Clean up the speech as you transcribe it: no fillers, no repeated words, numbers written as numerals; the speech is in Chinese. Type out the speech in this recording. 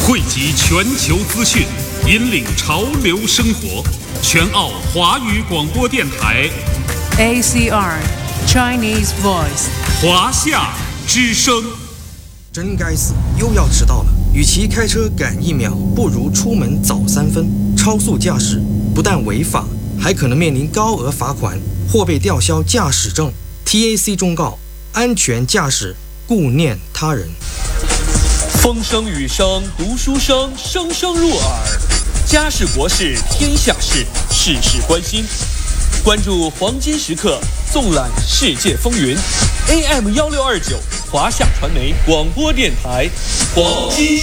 汇集全球资讯，引领潮流生活。全澳华语广播电台 ACR Chinese Voice 华夏之声。 真该死，又要迟到了。与其开车赶1秒，不如出门早3分。超速驾驶不但违法，还可能面临高额罚款或被吊销驾驶证。TAC 忠告：安全驾驶，顾念他人。 风声雨声读书声，声声入耳。家事国事天下事，事事关心。关注黄金时刻，纵览世界风云。AM 1629，华夏传媒广播电台，黄金。